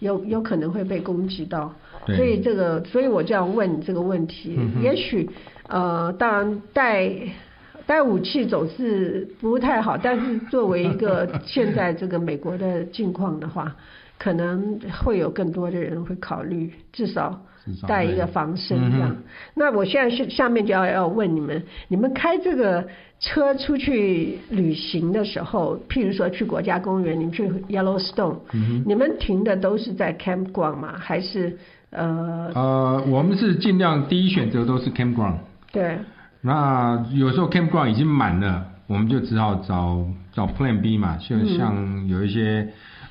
有可能会被攻击到。所以我这样问你这个问题，也许当然带武器总是不太好，但是作为一个现在这个美国的境况的话，可能会有更多的人会考虑至少带一个防身这样。那我现在下面就要问你们开这个车出去旅行的时候，譬如说去国家公园，你们去 Yellowstone，你们停的都是在 campground 吗？还是我们是尽量第一选择都是 campground。 对。 那有时候 campground 已经满了，我们就只好找 Plan B 嘛，就像有一些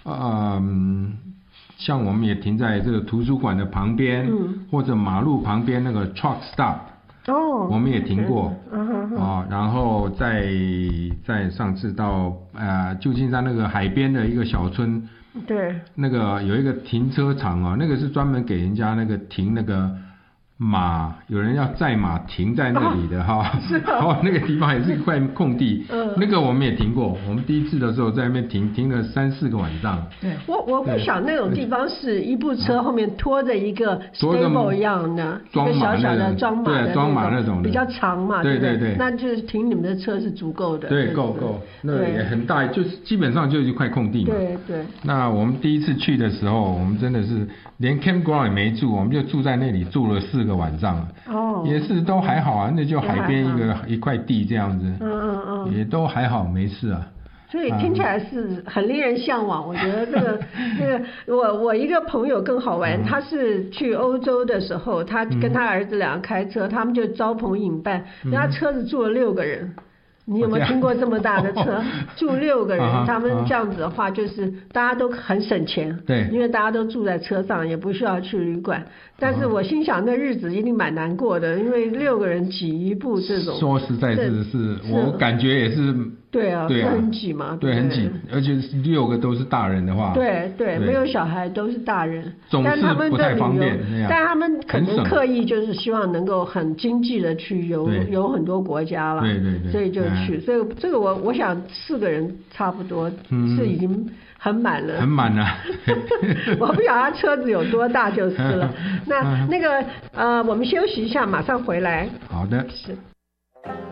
像我们也停在这个图书馆的旁边，或者马路旁边那个 truck stop， 我们也停过，然后在上次到旧金山那个海边的一个小村， 对， 那个有一个停车场那个是专门给人家那个停那个马，有人要载马停在那里的那个地方也是一块空地，那个我们也停过，我们第一次的时候在那边停了3-4个晚上。 对，我不想那种地方是一部车后面拖着一个 stable 一样的，一个小小的装马那种比较长嘛，对，那就是停你们的车是足够的。 对，够，那也很大，就是基本上就是一块空地嘛。 对。 那我们第一次去的时候，我们真的是连 campground 也没住，我们就住在那里住了4个晚上，也是都还好啊，那就海边一块地这样子，也都还好，没事啊。 所以听起来是很令人向往。我觉得我一个朋友更好玩，他是去欧洲的时候，他跟他儿子俩开车，他们就招朋引伴，他车子住了6个人。你有没有听过这么大的车住6个人？他们这样子的话，就是大家都很省钱， 对， 因为大家都住在车上，也不需要去旅馆。但是我心想，那日子一定蛮难过的，因为6个人挤一部这种。 说实在是我感觉也是。 对啊，很挤嘛。 对，很挤，而且6个都是大人的话。 对，没有小孩都是大人， 但他们不太方便。 但他们可能刻意就是希望能够很经济的去游很多国家了。 对。 所以就去，所以这个我想4个人差不多是已经很满了。 很满了。 我不晓得他车子有多大就是了。那个我们休息一下，马上回来。 好的。 是。